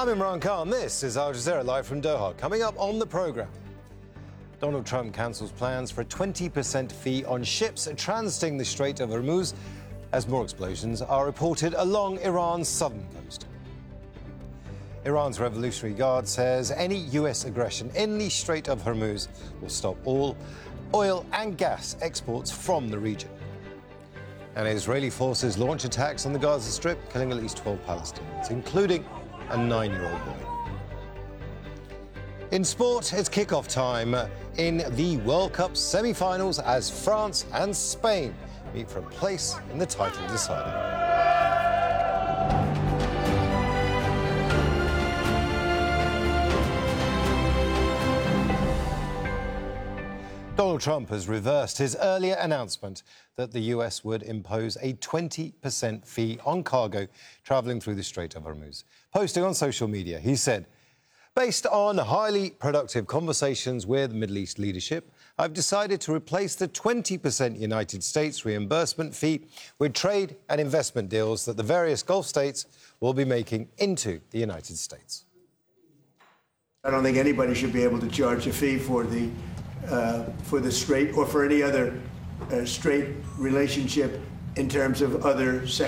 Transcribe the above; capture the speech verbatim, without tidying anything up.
I'm Imran Khan. This is Al Jazeera live from Doha. Coming up on the programme, Donald Trump cancels plans for a twenty percent fee on ships transiting the Strait of Hormuz as more explosions are reported along Iran's southern coast. Iran's Revolutionary Guard says any U S aggression in the Strait of Hormuz will stop all oil and gas exports from the region. And Israeli forces launch attacks on the Gaza Strip, killing at least twelve Palestinians, including a nine-year-old boy. In sport, it's kickoff time in the World Cup semi-finals as France and Spain meet for a place in the title decider. Donald Trump has reversed his earlier announcement that the U S would impose a twenty percent fee on cargo travelling through the Strait of Hormuz. Posting on social media, he said, "Based on highly productive conversations with Middle East leadership, I've decided to replace the twenty percent United States reimbursement fee with trade and investment deals that the various Gulf states will be making into the United States." I don't think anybody should be able to charge a fee for the Uh, for the strait or for any other uh, strait relationship in terms of other sectors.